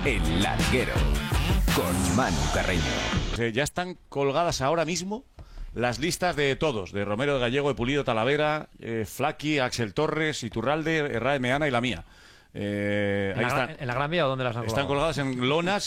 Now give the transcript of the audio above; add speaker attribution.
Speaker 1: El Larguero, con Manu Carreño.
Speaker 2: Ya están colgadas ahora mismo las listas de todos, de Romero, de Gallego, de Pulido, Talavera, Flaqui, Axel Torres, Iturralde, Herrera, Meana y la mía.
Speaker 3: ¿En la Gran Vía o dónde las han colgado?
Speaker 2: Están colgadas en lonas